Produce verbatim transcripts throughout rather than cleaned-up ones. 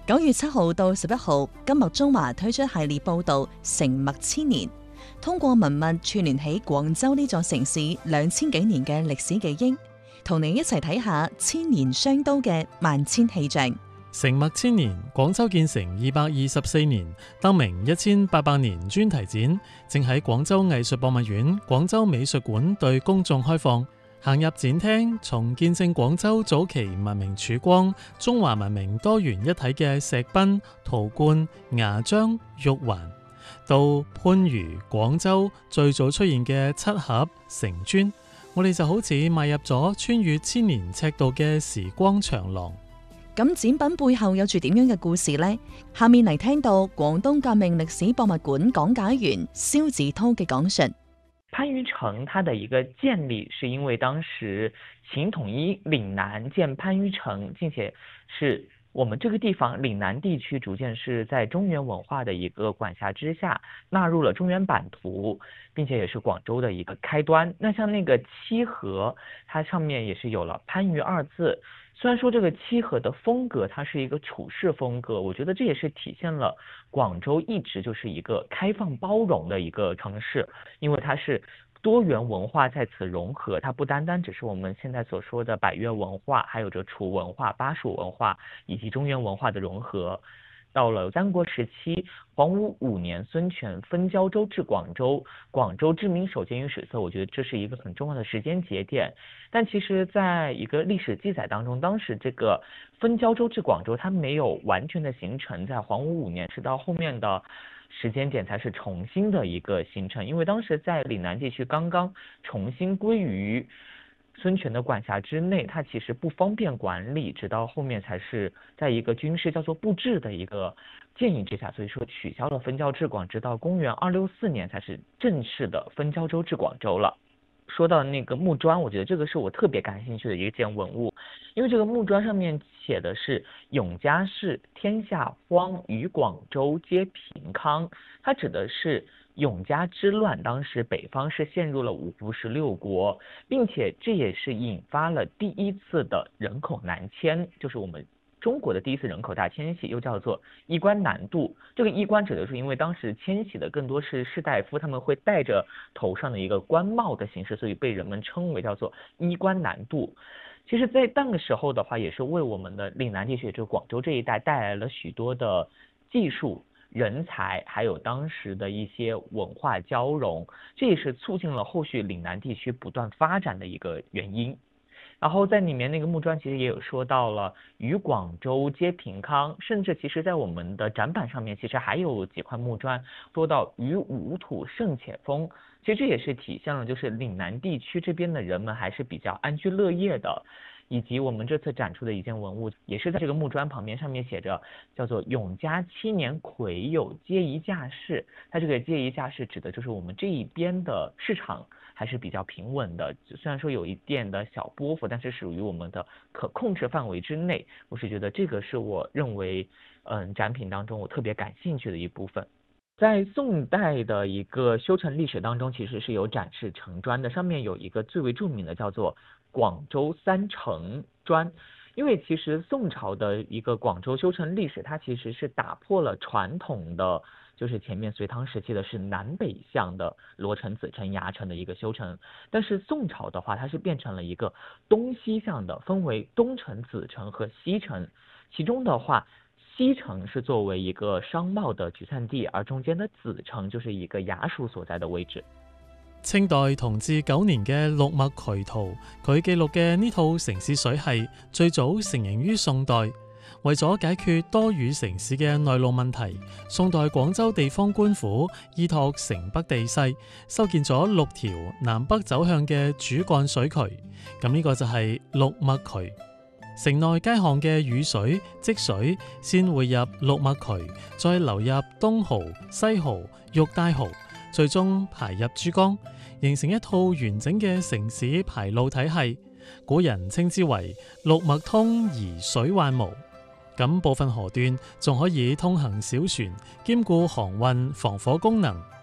九月七號到十一號，金麥中華推出系列報導《城麥千年》，通過文物串聯起廣州呢座城市兩千幾年嘅歷史記憶，同你一齊睇下千年商都嘅萬千氣象。 城麥千年，廣州建成二百二十四年，得名一千八百年專題展，正喺廣州藝術博物院、廣州美術館對公眾開放。行入展廳，從見證廣州早期文明曙光、中華文明多元一體嘅石濱、陶罐、牙璋、玉環，到番禺、廣州最早出現嘅漆盒、城磚，我哋就好似邁入咗穿越千年尺度嘅時光長廊。 咁展品背後有住點樣嘅故事呢？下面嚟聽到廣東革命歷史博物館講解員蕭子韜嘅講述。 番禺城它的一個建立是因為當時秦統一嶺南建番禺城，並且是我們這個地方嶺南地區逐漸是在中原文化的一個管轄之下納入了中原版圖，並且也是廣州的一個開端。那像那個漆盒，它上面也是有了番禺二字。雖然說這個漆盒的風格它是一個處世風格，我覺得這也是體現了廣州一直就是一個開放包容的一個城市，因為它是多元文化在此融合，它不單單只是我們現在所說的百越文化，還有着楚文化、巴蜀文化以及中原文化的融合。到了三國時期，黃武五年，孫權分交州至廣州，廣州知名首見於史冊，我覺得這是一個很重要的時間節點。但其實在一個歷史記載當中，當時這個分交州至廣州，它沒有完全的形成，在黃武五年是到後面的時間點才是重新的一個形成，因為當時在嶺南地區剛剛重新歸於孫權的管轄之內，它其實不方便管理，直到後面才是在一個軍事叫做布置的一個建議之下，所以說取消了分交至廣，直到公元二六四年才是正式的分交州至廣州了。說到那個木磚，我覺得這個是我特別感興趣的一件文物，因為這個木磚上面寫的是永嘉氏，天下荒，與廣州皆平康，它指的是永嘉之亂，當時北方是陷入了五胡十六國，並且這也是引發了第一次的人口南遷，就是我們中國的第一次人口大遷徙，又叫做衣冠南渡。這個衣冠指的是因為當時遷徙的更多是士大夫，他們會戴着頭上的一個冠帽的形式，所以被人們稱為叫做衣冠南渡。其實在那個時候的話，也是為我們的嶺南地區，就是廣州這一帶帶來了許多的技術人才，還有當時的一些文化交融，這也是促進了後續嶺南地區不斷發展的一個原因。然後在裡面那個木磚其實也有說到了與廣州皆平康，甚至其實在我們的展板上面其實還有幾塊木磚說到與五土盛且豐，其實這也是體現了就是嶺南地區這邊的人們還是比較安居樂業的。以及我們這次展出的一件文物，也是在這個木磚旁邊，上面寫着叫做永嘉七年癸酉皆宜價市。它這個皆宜價市指的就是我們這一邊的市場還是比較平穩的，雖然說有一點的小波幅，但是屬於我們的可控制範圍之內。我是覺得這個是我認為嗯展品當中我特別感興趣的一部分。在宋代的一個修成歷史當中，其實是有展示城磚的，上面有一個最為著名的叫做廣州三城磚。因為其實宋朝的一個廣州修成歷史，它其實是打破了傳統的，就是前面隋唐時期的是南北向的羅城、子城、牙城的一個修成，但是宋朝的話，它是變成了一個東西向的，分為東城、子城和西城，其中的話西城是作為一個商貿的集散地，而中間的子城就是一個衙署所在的位置。 清代同治九年嘅《陸墨渠圖》，佢記錄嘅呢套城市水系最早成形於宋代。為咗解決多語城市嘅內陸問題，宋代廣州地方官府依託城北地勢，修建咗六條南北走向嘅主幹水渠。咁呢個就係陸墨渠。城內街巷嘅雨水、積水先匯入陸墨渠，再流入東濠、西濠、玉帶濠，最終排入珠江，形成一套完整嘅城市排路體系。古人稱之為陸墨通而水患無。咁部分河段仲可以通行小船，兼顧航運防火功能。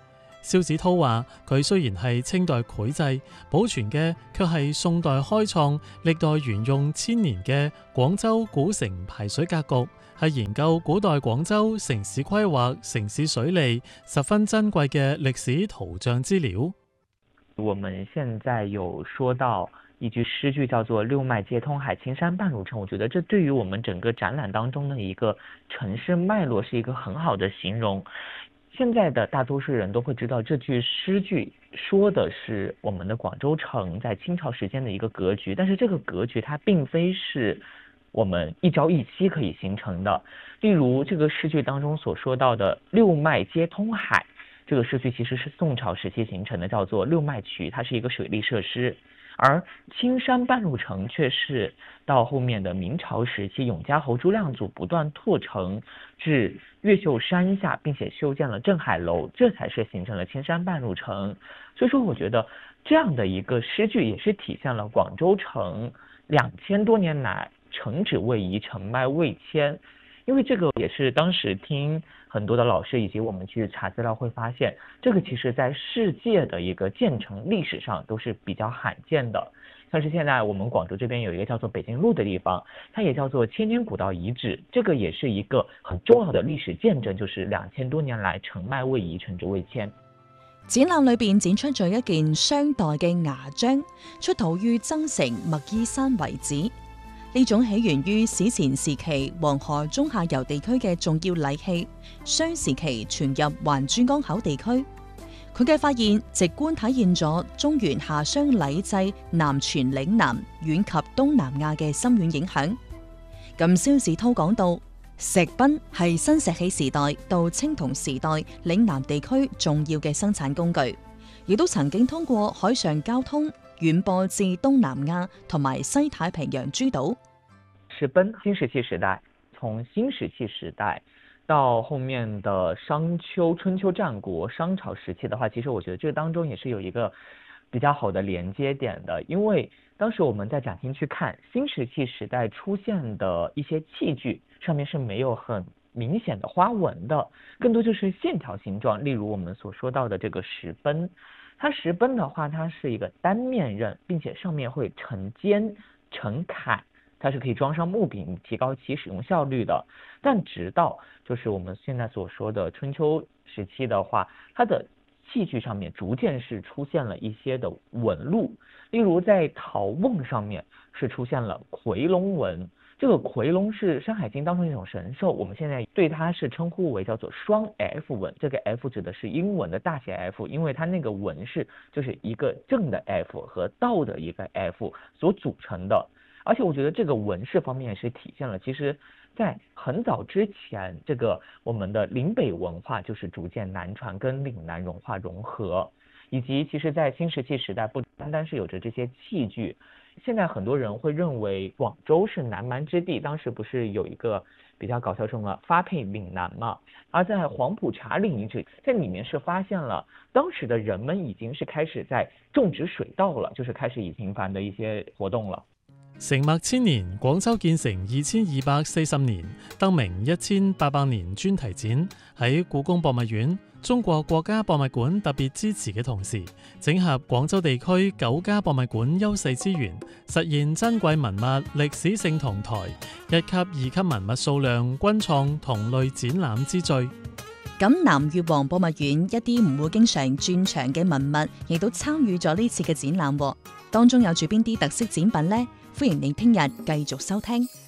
蕭子韜話：佢雖然係清代繪製，保存嘅卻係宋代開創、歷代沿用千年嘅廣州古城排水格局，係研究古代廣州城市規劃、城市水利十分珍貴嘅歷史圖像資料。 我們現在有說到一句詩句叫做六脈皆通海，青山半路成，我覺得這對於我們整個展覽當中的一個城市脈絡是一個很好的形容。現在的大多數人都會知道，這句詩句說的是我們的廣州城在清朝時間的一個格局，但是這個格局它並非是我們一朝一夕可以形成的。例如這個詩句當中所說到的六脈皆通海，這個詩句其實是宋朝時期形成的，叫做六脈渠，它是一個水利設施。而青山半路成卻是到後面的明朝時期，永嘉侯朱亮祖不斷拓城至越秀山下，並且修建了鎮海樓，這才是形成了青山半路成。所以說我覺得這樣的一個詩句也是體現了廣州城兩千多年來城址位移，城脈未遷。因為這個也是當時聽很多的老師以及我們去查資料會發現，這個其實在世界的一個建成歷史上都是比較罕見的。像是現在我們廣州這邊有一個叫做北京路的地方，它也叫做千年古道遺址，這個也是一個很重要的歷史見證，就是兩千多年來城脈未移，城址未遷。 展覽裏邊展出咗一件商代嘅牙璋，出土於增城麥依山遺址。呢種起源於史前時期黃河中下游地區嘅重要禮器，商時期傳入環珠江口地區。佢嘅發現直觀體現咗中原夏商禮制南傳嶺南遠及東南亞嘅深遠影響。咁蕭子韜講到，石濱係新石器時代到青銅時代嶺南地區重要嘅生產工具，亦都曾經通過海上交通遠播至東南亞同埋西太平洋諸島。 石濱新石器時代，從新石器時代到後面的商丘、春秋戰國、商朝時期的話，其實我覺得這當中也是有一個比較好的連接點的，因為當時我們在展廳去看新石器時代出現的一些器具，上面是沒有很明顯的花紋的，更多就是線條形狀。例如我們所說到的這個石濱，它石濱的話，它是一個單面刃，並且上面會成尖成坎，它是可以裝上木柄，提高其使用效率的。但直到就是我們現在所說的春秋時期的話，它的器具上面逐漸是出現了一些的紋路，例如在陶甕上面是出現了夔龍紋。這個夔龍是《山海經》當中一種神獸，我們現在對它是稱呼為叫做雙 F 紋。這個 F 指的是英文的大寫 F， 因為它那個紋是就是一個正的 F 和倒的一個 F 所組成的。而且我覺得這個紋飾方面也是體現了，其實在很早之前，這個我們的嶺北文化就是逐漸南傳，跟嶺南文化融合，以及其實在新石器時代不單單是有着這些器具。現在很多人會認為廣州是南蠻之地，當時不是有一個比較搞笑說的發配嶺南嘛？而在黃埔茶嶺遺址，在裡面是發現了當時的人們已經是開始在種植水稻了，就是開始以頻繁的一些活動了。 城脈千年，廣州建成二千二百四十年，登明一千八百年專題展喺故宮博物院、中國國家博物館特別支持嘅同時，整合廣州地區九家博物館優勢資源，實現珍貴文物歷史性同台，一級、二級文物數量均創同類展覽之最。 咁南越王博物院一啲唔會經常轉場嘅文物，亦都參與咗呢次嘅展覽，當中有住邊啲特色展品呢？歡迎你聽日繼續收聽。